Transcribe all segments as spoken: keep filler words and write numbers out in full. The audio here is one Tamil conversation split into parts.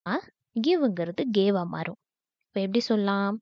கிவ்ங்கிறது கேவா மாறும். இப்போ எப்படி சொல்லலாம்?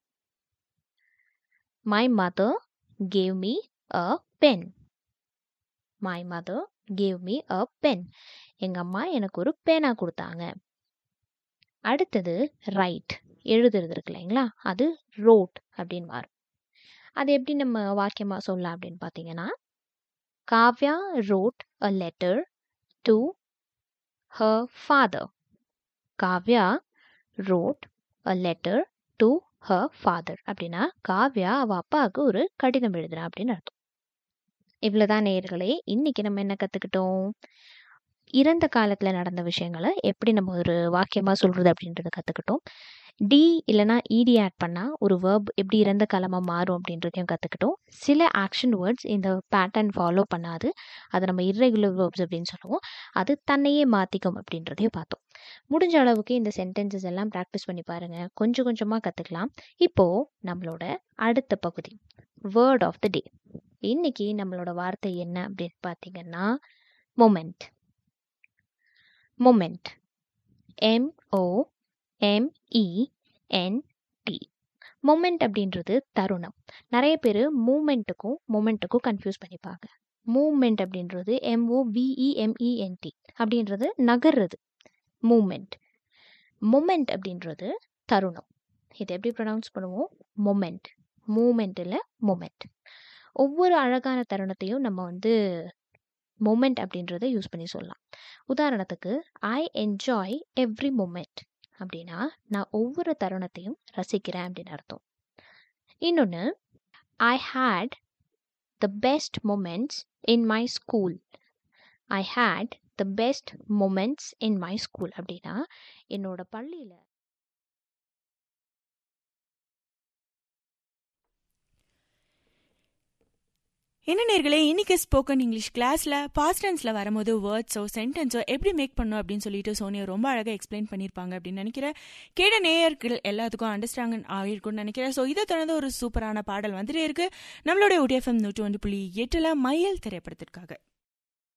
My mother gave me a pen. My mother gave me a pen. எங்கள் அம்மா எனக்கு ஒரு பேனா கொடுத்தாங்க. அடுத்தது ரைட், எழுதுறது இருக்கு இல்லைங்களா, அது ரோட் அப்படின்னு மாறும். அது எப்படி நம்ம வாக்கியமாக சொல்லலாம் அப்படின்னு பார்த்தீங்கன்னா, Kavya road a letter to her father. Kavya road a letter to her father அப்படின்னா காவ்யா அவள் அப்பாவுக்கு ஒரு கடிதம் எழுதுறா அப்படின்னு அர்த்தம். இவ்வளோதான் நேயர்களே. இன்னைக்கு நம்ம என்ன கற்றுக்கிட்டோம்? இறந்த காலத்தில் நடந்த விஷயங்களை எப்படி நம்ம ஒரு வாக்கியமாக சொல்கிறது அப்படின்றத கற்றுக்கிட்டோம். டி இல்லைனா இடி ஆட் பண்ணால் ஒரு வேர்ப் எப்படி இறந்த காலமாக மாறும் அப்படின்றதையும் கற்றுக்கிட்டோம். சில ஆக்ஷன் வேர்ட்ஸ் இந்த பேட்டர்ன் ஃபாலோ பண்ணாது, அதை நம்ம இர்ரெகுலர் வேர்ப்ஸ் அப்படின்னு சொல்லுவோம். அது தன்னையே மாற்றிக்கும் அப்படின்றதையும் பார்த்தோம். முடிஞ்ச அளவுக்கு இந்த சென்டென்சஸ் எல்லாம் ப்ராக்டிஸ் பண்ணி பாருங்கள், கொஞ்சம் கொஞ்சமாக கற்றுக்கலாம். இப்போது நம்மளோட அடுத்த பகுதி வேர்ட் ஆஃப் த டே. இன்னைக்கு நம்மளோட வார்த்தை என்ன அப்படின்னு பார்த்தீங்கன்னா மொமெண்ட். Moment, MO எம்இஎன்டி. மொமெண்ட் அப்படின்றது தருணம். நிறைய பேர் மூமெண்ட்டுக்கும் மொமெண்ட்டுக்கும் கன்ஃபியூஸ் பண்ணிப்பாங்க. மூமெண்ட் அப்படின்றது எம்ஓவிஇஎம்இஎன்டி அப்படின்றது நகர்றது மூமெண்ட். மொமெண்ட் அப்படின்றது தருணம். இதை எப்படி ப்ரொனவுன்ஸ் பண்ணுவோம்? மொமெண்ட். மூமெண்ட் இல்லை, மொமெண்ட். ஒவ்வொரு அழகான தருணத்தையும் நம்ம வந்து மொமெண்ட் அப்படின்றத யூஸ் பண்ணி சொல்லலாம். உதாரணத்துக்கு ஐ என்ஜாய் எவ்ரி மொமெண்ட் அப்படின்னா நான் ஒவ்வொரு தருணத்தையும் ரசிக்கிறேன் அப்படின்னு அர்த்தம். இன்னொன்று, ஐ had the best moments in my school. I had the best moments in my school அப்படின்னா என்னோட பள்ளியில் என்ன நேர்களே, இன்னைக்கு ஸ்போக்கன் இங்கிலீஷ் கிளாஸ்ல பாஸ்ட் டென்ஸ்ல வரும்போது வேர்ட்ஸோ சென்டென்ஸோ எப்படி மேக் பண்ணும் அப்படின்னு சொல்லிட்டு சோனியா ரொம்ப அழகாக எக்ஸ்பிளைன் பண்ணியிருப்பாங்க அப்படின்னு நினைக்கிறேன். கேட நேயர்கள் எல்லாத்துக்கும் அண்டர்ஸ்டாண்ட் ஆகிருக்கும்னு நினைக்கிறேன். ஸோ இதை தொடர்ந்து ஒரு சூப்பரான பாடல் வந்துட்டே இருக்கு நம்மளுடைய ஒடிஎஃப்எம் நூற்றி ஒன்று புள்ளி எட்டுல மயில் திரைப்படத்திற்காக.